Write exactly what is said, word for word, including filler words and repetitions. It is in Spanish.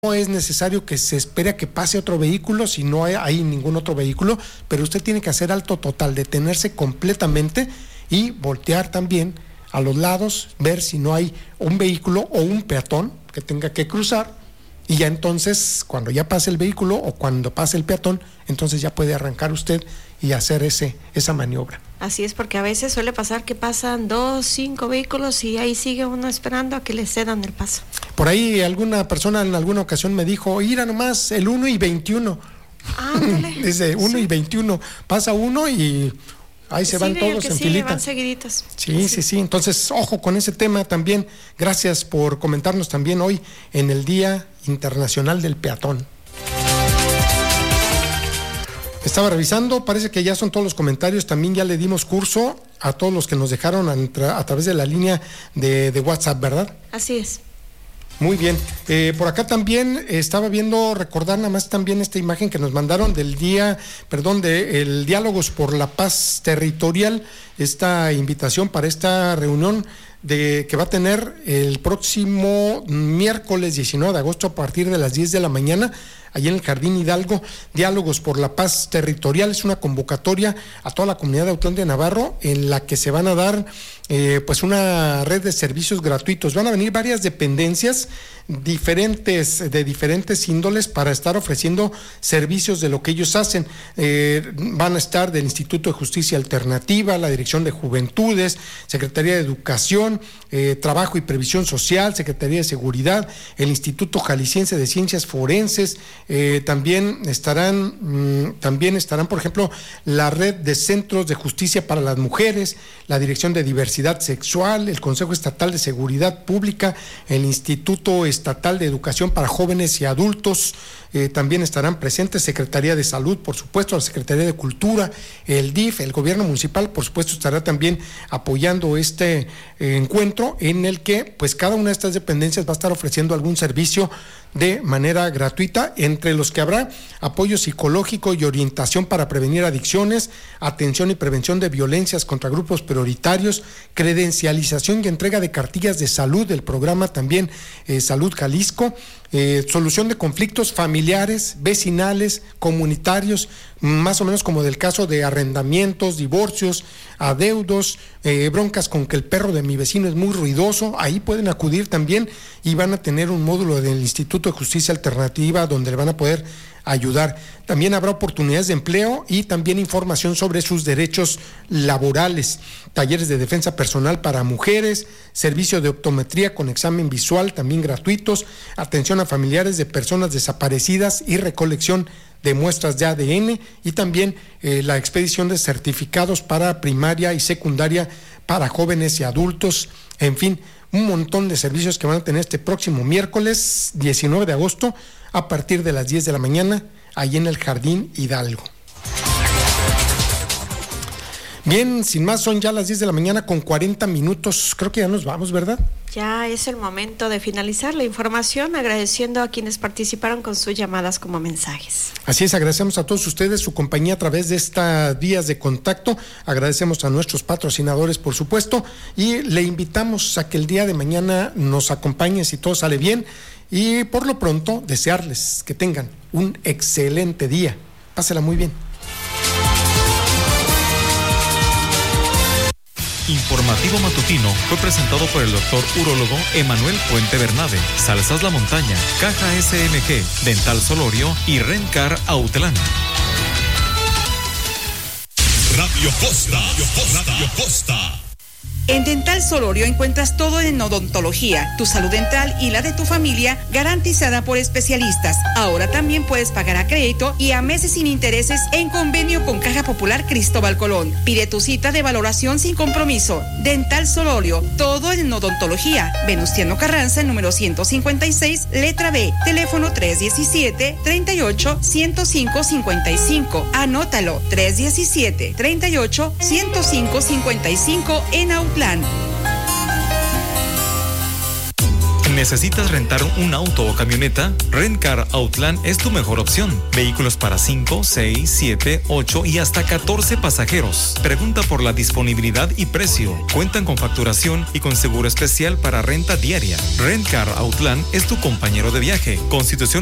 No es necesario que se espere a que pase otro vehículo si no hay, hay ningún otro vehículo, pero usted tiene que hacer alto total, detenerse completamente y voltear también a los lados, ver si no hay un vehículo o un peatón que tenga que cruzar, y ya entonces, cuando ya pase el vehículo o cuando pase el peatón, entonces ya puede arrancar usted y hacer ese esa maniobra. Así es, porque a veces suele pasar que pasan dos, cinco vehículos y ahí sigue uno esperando a que le cedan el paso. Por ahí alguna persona en alguna ocasión me dijo, mira nomás, el uno y veintiuno. Ándale. Dice uno sí. y veintiuno, pasa uno y ahí se van todos en filita. Van seguiditos. Sí, sí, sí. Entonces, ojo con ese tema también. Gracias por comentarnos también hoy en el Día Internacional del Peatón. Estaba revisando, parece que ya son todos los comentarios. También ya le dimos curso a todos los que nos dejaron a, tra- a través de la línea de, de WhatsApp, ¿verdad? Así es. Muy bien. Eh, por acá también eh, estaba viendo, recordar nada más también esta imagen que nos mandaron del día, perdón, de el Diálogos por la Paz Territorial, esta invitación para esta reunión de que va a tener el próximo miércoles diecinueve de agosto a partir de las diez de la mañana, allí en el Jardín Hidalgo. Diálogos por la Paz Territorial es una convocatoria a toda la comunidad de Autlán de Navarro en la que se van a dar eh, pues una red de servicios gratuitos. Van a venir varias dependencias diferentes, de diferentes índoles, para estar ofreciendo servicios de lo que ellos hacen. Eh, van a estar del Instituto de Justicia Alternativa, la Dirección de Juventudes, Secretaría de Educación, eh, Trabajo y Previsión Social, Secretaría de Seguridad, el Instituto Jalisciense de Ciencias Forenses. Eh, también estarán, mmm, también estarán, por ejemplo, la Red de Centros de Justicia para las Mujeres, la Dirección de Diversidad Sexual, el Consejo Estatal de Seguridad Pública, el Instituto Estatal de Educación para Jóvenes y Adultos. Eh, también estarán presentes Secretaría de Salud, por supuesto, la Secretaría de Cultura, el D I F, el Gobierno Municipal, por supuesto, estará también apoyando este eh, encuentro en el que pues cada una de estas dependencias va a estar ofreciendo algún servicio de manera gratuita, entre los que habrá apoyo psicológico y orientación para prevenir adicciones, atención y prevención de violencias contra grupos prioritarios, credencialización y entrega de cartillas de salud del programa también eh, Salud Jalisco, eh, solución de conflictos familiares, vecinales, comunitarios, más o menos como del caso de arrendamientos, divorcios, adeudos, eh, broncas con que el perro de mi vecino es muy ruidoso. Ahí pueden acudir también y van a tener un módulo del Instituto de Justicia Alternativa donde le van a poder ayudar. También habrá oportunidades de empleo y también información sobre sus derechos laborales, talleres de defensa personal para mujeres, servicio de optometría con examen visual también gratuitos, atención a familiares de personas desaparecidas y recolección de muestras de A D N, y también eh, la expedición de certificados para primaria y secundaria para jóvenes y adultos. En fin, un montón de servicios que van a tener este próximo miércoles diecinueve de agosto a partir de las diez de la mañana, ahí en el Jardín Hidalgo. Bien, sin más, son ya las diez de la mañana con cuarenta minutos. Creo que ya nos vamos, ¿verdad? Ya es el momento de finalizar la información, agradeciendo a quienes participaron con sus llamadas como mensajes. Así es, agradecemos a todos ustedes su compañía a través de estas vías de contacto, agradecemos a nuestros patrocinadores, por supuesto, y le invitamos a que el día de mañana nos acompañe si todo sale bien, y por lo pronto desearles que tengan un excelente día. Pásela muy bien. Informativo matutino fue presentado por el doctor urólogo Emanuel Puente Bernabe, Salsas La Montaña, Caja S M G, Dental Solorio y Rencar Autlán. Radio Costa, Radio Costa, Radio Costa. En Dental Solorio encuentras todo en odontología, tu salud dental y la de tu familia garantizada por especialistas. Ahora también puedes pagar a crédito y a meses sin intereses en convenio con Caja Popular Cristóbal Colón. Pide tu cita de valoración sin compromiso. Dental Solorio, todo en odontología. Venustiano Carranza, número ciento cincuenta y seis, letra B. Teléfono tres diecisiete, treinta y ocho, ciento cinco, cincuenta y cinco. Anótalo, tres diecisiete, treinta y ocho, ciento cinco, cincuenta y cinco en Autlán. ¿Necesitas rentar un auto o camioneta? Rentcar Outland es tu mejor opción. Vehículos para cinco, seis, siete, ocho y hasta catorce pasajeros. Pregunta por la disponibilidad y precio. Cuentan con facturación y con seguro especial para renta diaria. Rentcar Outland es tu compañero de viaje. Constitución